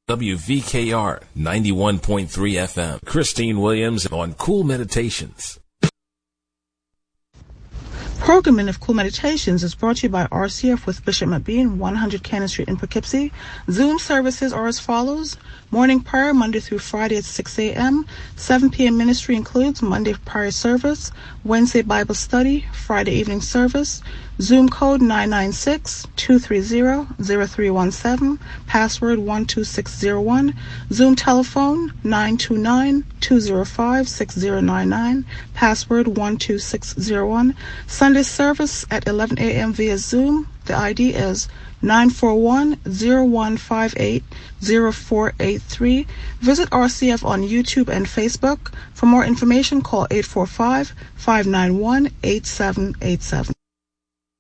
WVKR 91.3 FM. Christine Williams on Cool Meditations. Programming of Cool Meditations is brought to you by RCF with Bishop McBean, 100 Cannon Street in Poughkeepsie. Zoom services are as follows. Morning prayer, Monday through Friday at 6 a.m. 7 p.m. ministry includes Monday prayer service, Wednesday Bible study, Friday evening service. Zoom code 996-230-0317, password 12601. Zoom telephone 929-205-6099, password 12601. Sunday service at 11 a.m. via Zoom. The ID is 941-0158-0483. Visit RCF on YouTube and Facebook. For more information, call 845-591-8787.